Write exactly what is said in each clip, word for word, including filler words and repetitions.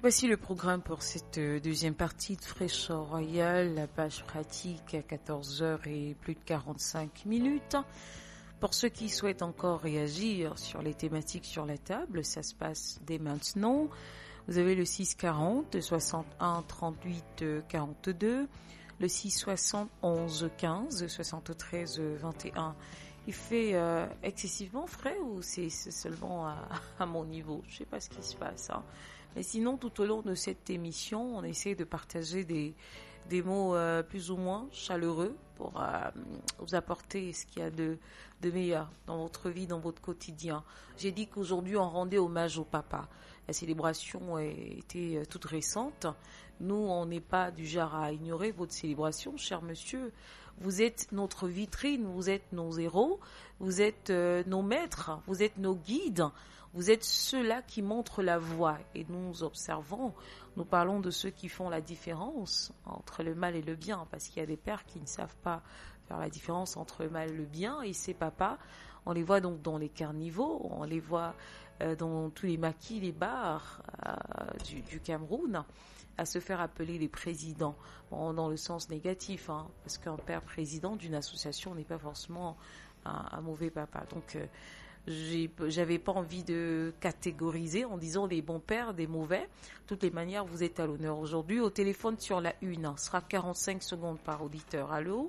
Voici le programme pour cette deuxième partie de Fraîcheur Royale, la page pratique à quatorze heures et plus de quarante-cinq minutes. Pour ceux qui souhaitent encore réagir sur les thématiques sur la table, ça se passe dès maintenant. Vous avez le six quarante, soixante-un, trente-huit, quarante-deux, le six soixante, onze, quinze, soixante-treize, vingt et un. Il fait euh, excessivement frais ou c'est, c'est seulement à, à mon niveau? Je ne sais pas ce qui se passe. Hein. Mais sinon, tout au long de cette émission, on essaie de partager des, des mots euh, plus ou moins chaleureux pour euh, vous apporter ce qu'il y a de, de meilleur dans votre vie, dans votre quotidien. J'ai dit qu'aujourd'hui, on rendait hommage au papa. La célébration était toute récente. Nous, on n'est pas du genre à ignorer votre célébration, cher monsieur. Vous êtes notre vitrine, vous êtes nos héros, vous êtes euh, nos maîtres, vous êtes nos guides, vous êtes ceux-là qui montrent la voie. Et nous observons, nous parlons de ceux qui font la différence entre le mal et le bien, parce qu'il y a des pères qui ne savent pas faire la différence entre le mal et le bien, et ces papas, on les voit donc dans les carnivaux, on les voit euh, dans tous les maquis, les bars euh, du, du Cameroun, à se faire appeler les présidents, bon, dans le sens négatif, hein, parce qu'un père président d'une association n'est pas forcément un, un mauvais papa. Donc, euh, j'ai, j'avais pas envie de catégoriser en disant des bons pères, des mauvais. De toutes les manières, vous êtes à l'honneur aujourd'hui. Au téléphone sur la une, hein, ce sera quarante-cinq secondes par auditeur. Allô?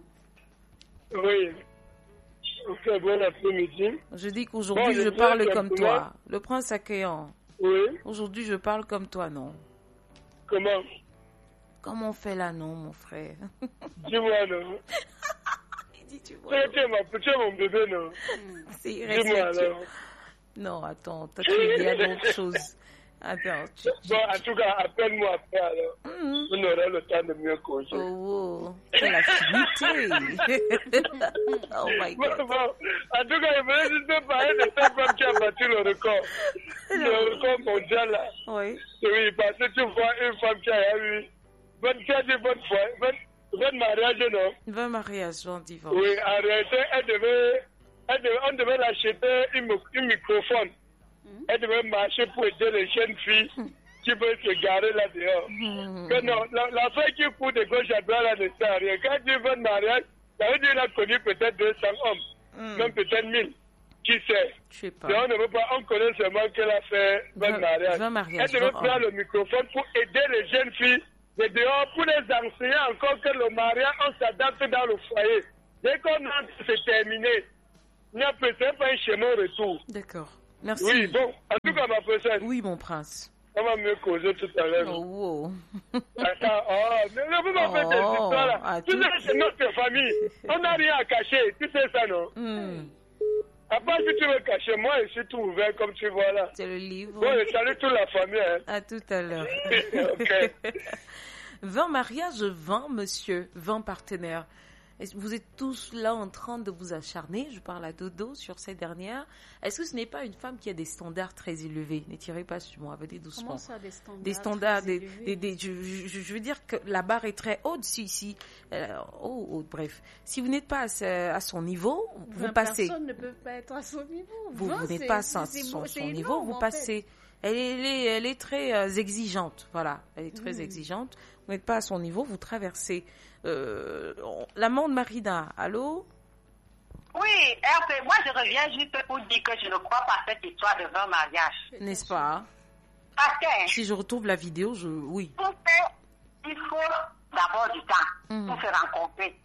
Oui. Ok, bon après-midi. Je dis qu'aujourd'hui, bon, je, je parle comme toi. Le prince accueillant. Oui. Aujourd'hui, je parle comme toi, non? Comment? Comment on fait là, non, mon frère? Dis-moi, non. Il dit, tu vois. Tu es mon bébé, non. C'est irrespectueux. Non, attends, toi, tu es bien d'autres choses. Attends. Tu, tu, bon, en tout cas, appelle-moi après, alors. Mm-hmm. On aura le temps de mieux causer. Oh, oh. C'est la finité. Oh my God. Bon, bon. En tout cas, je voulais juste parler de cette femme qui a battu le record. Le record mondial, là. Oui. Oui, parce que tu vois une femme qui a eu vingt, qui a dit vingt fois, vingt, vingt mariages, non? vingt mariages, vingt divorces. Oui, en réalité, elle devait, elle devait, on devait l'acheter un microphone. Mm. Elle devait marcher pour aider les jeunes filles mm. qui veulent se garer là-dehors. Mm. Mais non, la, la femme qui court de gauche à droite, là, ne sert à rien. Quand elle dit vingt mariages, ça veut dire qu'elle a connu peut-être deux cents hommes, mm. même peut-être mille. Qui sait? Je sais pas. Mais on ne veut pas, on connaît seulement qu'elle a fait vingt mariages. vingt mariages. Elle devait prendre le microphone pour aider les jeunes filles de dehors, pour les enseigner encore que le mariage, on s'adapte dans le foyer. Dès qu'on entre, c'est terminé. Il n'y a peut-être pas un chemin retour. D'accord. Merci. Oui, bon, en tout cas, ma princesse. Oui, mon prince. On va mieux causer tout à l'heure. Oh, wow. Attends, oh, ne, ne vous pas faire des histoires là. Tu sais, c'est notre famille. On n'a rien à cacher. Tu sais ça, non? Mm. À part si tu veux cacher, moi, je suis tout ouvert comme tu vois là. C'est le livre. Bon, je salue toute la famille. Hein. À tout à l'heure. Ok. vingt mariages, vingt monsieur, vingt partenaires. Vous êtes tous là en train de vous acharner, je parle à Dodo sur cette dernière. Est-ce que ce n'est pas une femme qui a des standards très élevés? Ne tirez pas sur moi, venez doucement. Comment ça, des standards Des standards, très des, élevés? des, des, je, je, je veux dire que la barre est très haute, si, si, euh, oh, oh, bref. Si vous n'êtes pas à, ce, à son niveau, vous passez. Personne ne peut pas être à son niveau. Vous, vingt, vous n'êtes c'est, pas à c'est, son, c'est, son, c'est son énorme, niveau, vous passez. Fait. Elle est, elle, est, elle est très euh, exigeante, voilà. Elle est très mmh. exigeante. Vous n'êtes pas à son niveau, vous traversez. Euh, L'amende Marina, allô? Oui, R P, moi je reviens juste pour dire que je ne crois pas à cette histoire de vingt mariages. N'est-ce pas? Parce que... Si je retrouve la vidéo, je... Oui. Pour faire, il faut d'abord du temps mmh. pour se rencontrer,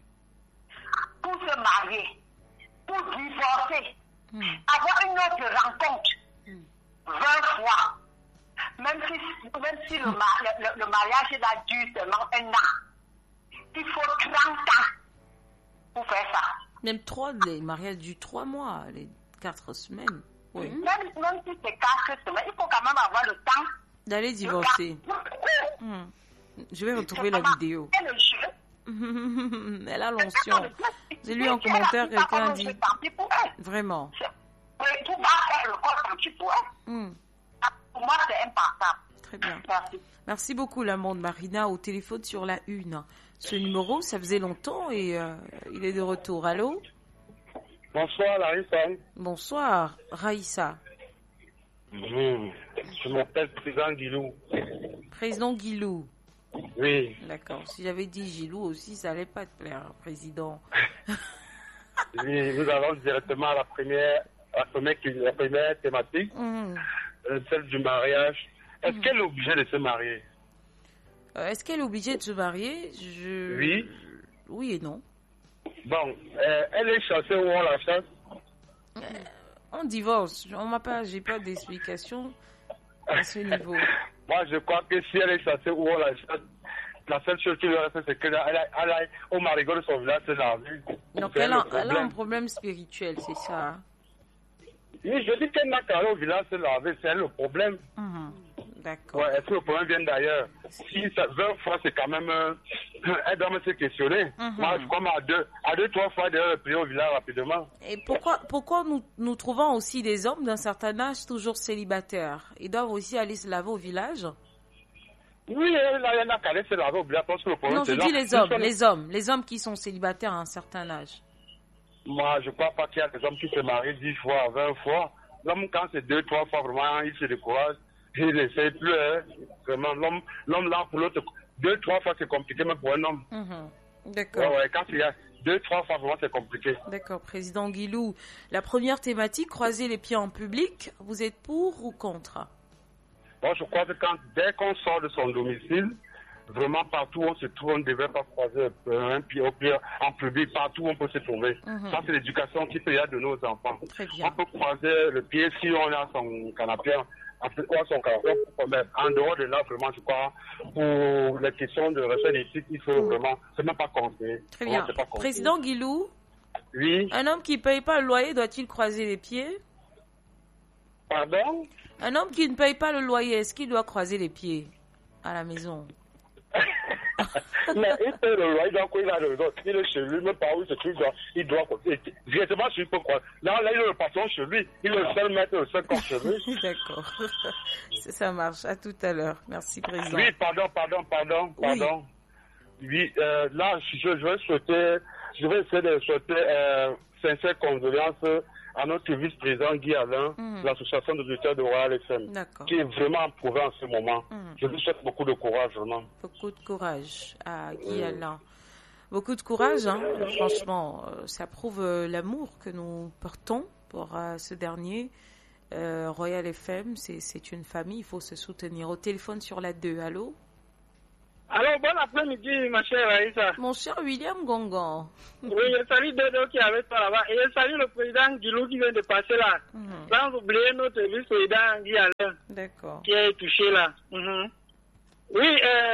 pour se marier, pour divorcer, mmh. avoir une autre rencontre. vingt fois. Même si, même si le, mar, le, le, le mariage a duré seulement un an, il faut trente ans pour faire ça. Même trois, les mariages durent trois mois, les quatre semaines. Oui. Même, même si c'est quatre semaines, il faut quand même avoir le temps d'aller divorcer. Mmh. Je vais retrouver la vidéo. Elle a l'onction. J'ai lu en commentaire quelqu'un dit. Vraiment. Oui, tout va faire le corps quand tu pourrais. Mm. Pour moi, c'est impensable. Très bien. Merci. Merci beaucoup, l'amende Marina, au téléphone sur la une. Ce numéro, ça faisait longtemps et euh, il est de retour. Allô? Bonsoir, Raïssa. Bonsoir, Raïssa. Mmh. Je m'appelle Président Guilou. Président Guilou. Oui. D'accord. Si j'avais dit Gilou aussi, ça allait pas te plaire, président. Oui, nous allons directement à la première, la première, la première thématique, mmh. euh, celle du mariage. Est-ce mmh. qu'elle est obligée de se marier? euh, Est-ce qu'elle est obligée de se marier? Je... Oui. Oui et non. Bon, euh, elle est chassée ou on la chasse? euh, On divorce. On m'a pas, j'ai pas d'explication à ce niveau. Moi, je crois que si elle est chassée ou on la chasse, la seule chose qu'il doit faire, c'est qu'elle aille au marigot de son village se laver. Donc elle a, elle a un problème spirituel, c'est ça? Oui, je dis qu'elle n'a qu'à aller au village se laver, c'est le problème. Mmh. D'accord. Ouais, est-ce que le problème vient d'ailleurs? Si ça vingt fois, c'est quand même... Euh, elle doit me se questionner. Mm-hmm. Moi, je crois à deux, à deux, trois fois, d'ailleurs, prier au village rapidement. Et pourquoi, pourquoi nous, nous trouvons aussi des hommes d'un certain âge toujours célibataires? Ils doivent aussi aller se laver au village? Oui, là, il y en a qu'à aller se laver au village parce que le problème, non, je dis les hommes, les hommes, les hommes qui sont célibataires à un certain âge. Moi, je ne crois pas qu'il y a des hommes qui se marient dix fois, vingt fois. L'homme, quand c'est deux, trois fois, vraiment, il se décourage. Il n'essaie plus, hein. Vraiment, l'homme, l'homme là, pour l'autre, deux, trois fois, c'est compliqué, même pour un homme. Mmh. D'accord. Ouais, ouais, quand il y a deux, trois fois, vraiment, c'est compliqué. D'accord, Président Guilou. La première thématique, croiser les pieds en public, vous êtes pour ou contre? Bon, je crois que quand, dès qu'on sort de son domicile, vraiment partout où on se trouve, on ne devrait pas croiser un pied au pied en public, partout où on peut se trouver. Mmh. Ça, c'est l'éducation qu'il peut y avoir de nos enfants. Très bien. On peut croiser le pied si on a son canapé. En dehors de là, vraiment, je crois, pour les questions de recherche d'éthique, il faut mmh. vraiment, c'est même pas conseillé. Très bien. Pas Président Guilou, oui. Un homme qui ne paye pas le loyer doit-il croiser les pieds? Pardon? Un homme qui ne paye pas le loyer, est-ce qu'il doit croiser les pieds à la maison? Mais il paye le loyer, donc il a le droit. Il est chez lui, même pas où il se trouve, il doit croiser. Directement, je peux croire. Là, là, il est le patron chez lui. Il est le seul maître, le seul corps chez lui. D'accord. Ça marche. À tout à l'heure. Merci, Président. Oui, pardon, pardon, pardon, pardon. Oui, oui euh, là, je, je vais souhaiter, je vais essayer de souhaiter euh, sincères condoléances à notre vice-président Guy Alain, mmh. de l'association des auditeurs de Royal F M, qui est vraiment éprouvé en ce moment. Mmh. Je lui souhaite beaucoup de courage, vraiment. Beaucoup de courage à Guy mmh. Alain. Beaucoup de courage, hein. Franchement, ça prouve l'amour que nous portons pour euh, ce dernier. Euh, Royal F M, c'est une famille, il faut se soutenir. Au téléphone sur la deux, allô? Alors, bon après-midi, ma chère Aïssa. Mon cher William Gongon. Oui, je salue Dodo qui est avec toi là-bas. Et je salue le président Guilou qui vient de passer là. Mm-hmm. Sans oublier notre vice-président Guy Alain. D'accord. Qui est touché là. Mm-hmm. Oui, euh,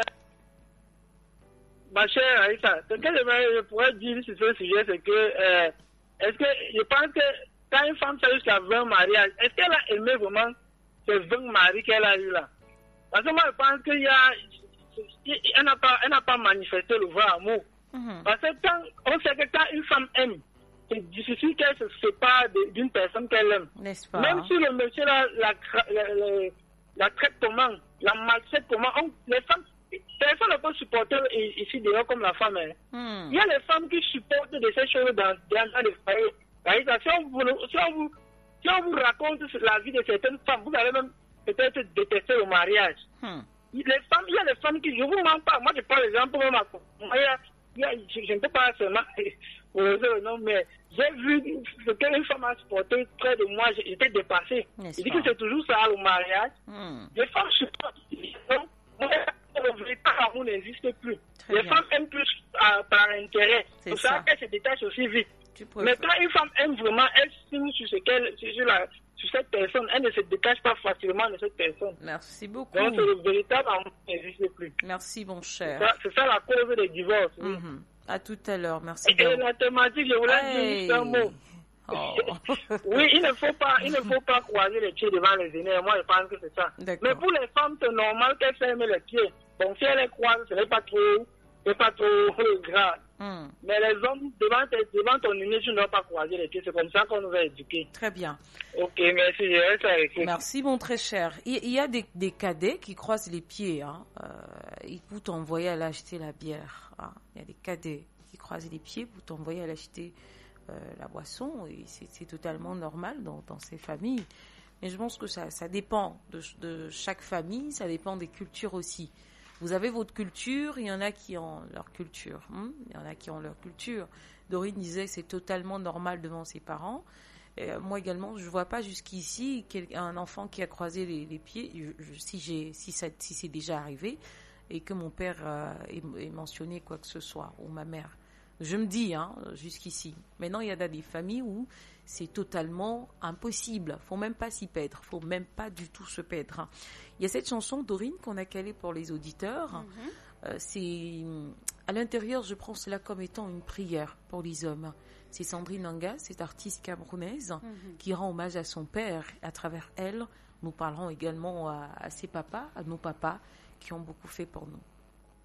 ma chère Aïssa, ce que je pourrais dire sur ce sujet, c'est que, euh, est-ce que, je pense que quand une femme fait jusqu'à vingt mariages, est-ce qu'elle a aimé vraiment ces vingt maris qu'elle a eu là? Parce que moi, je pense qu'il y a, elle n'a pas, elle n'a pas manifesté le vrai amour. Mmh. Parce que quand, on sait que quand une femme aime, c'est difficile qu'elle se sépare d'une personne qu'elle aime. N'est-ce pas? Même si le monsieur la, la, la, la, la traite comment, la maltraite comment, on, les femmes, personne ne peut supporter ici dehors comme la femme. Hein. Mmh. Il y a les femmes qui supportent de ces choses dans, dans les foyers. Si on, vous, si, on vous, si on vous raconte la vie de certaines femmes, vous allez même peut-être détester le mariage. Mmh. Les femmes, il y a des femmes qui, je ne vous mens pas, moi je prends l'exemple de ma femme. Je, je ne peux pas seulement pour le nom, mais j'ai vu ce qu'une femme a supporté près de moi, j'étais dépassé. Je dis que c'est toujours ça le mariage. Mm. Les femmes supportent. Donc, le véritable amour n'existe plus. Très les bien. Femmes aiment plus euh, par intérêt. C'est pour ça, ça qu'elles se détachent aussi vite. Mais quand une femme aime vraiment, elle signe sur ce qu'elle, sur la, sur cette personne, elle ne se détache pas facilement de cette personne. Merci beaucoup. Donc, le véritable amour n'existe plus. Merci, mon cher. C'est ça, ça la cause des divorces. Oui. Mm-hmm. À tout à l'heure. Merci. Et, et la thématique, je voulais hey. dire juste un mot. Oh. Oui, il ne faut pas, il ne faut pas croiser les pieds devant les aînés. Moi, je pense que c'est ça. Mais pour les femmes, c'est normal qu'elles ferment les pieds. Bon, si elles les croisent, ce n'est pas trop, c'est pas trop grave. Mm. Mais les hommes, devant, devant ton aîné, tu ne dois pas croiser les pieds. C'est comme ça qu'on nous a éduqués. Très bien. Ok, merci. Je reste avec vous. Merci, mon très cher. Il, il y a des, des cadets qui croisent les pieds. Hein. Euh, ils vous t'envoyer à l'acheter la bière. Hein. Il y a des cadets qui croisent les pieds pour t'envoyer à l'acheter euh, la boisson. Et c'est totalement normal dans, dans ces familles. Et je pense que ça, ça dépend de, de chaque famille, ça dépend des cultures aussi. Vous avez votre culture, il y en a qui ont leur culture. Hein, il y en a qui ont leur culture. Dorine disait que c'est totalement normal devant ses parents. Et moi également, je ne vois pas jusqu'ici un enfant qui a croisé les, les pieds, je, je, si, j'ai, si, ça, si c'est déjà arrivé, et que mon père euh, ait, ait mentionné quoi que ce soit, ou ma mère. Je me dis, hein, jusqu'ici. Maintenant, il y a des familles où c'est totalement impossible. Faut même pas s'y perdre. Faut même pas du tout se perdre. Hein. Il y a cette chanson, Dorine, qu'on a calée pour les auditeurs. Mm-hmm. Euh, c'est, à l'intérieur, je prends cela comme étant une prière pour les hommes. C'est Sandrine Anga, cette artiste camerounaise, mm-hmm. qui rend hommage à son père. À travers elle, nous parlerons également à, à ses papas, à nos papas, qui ont beaucoup fait pour nous.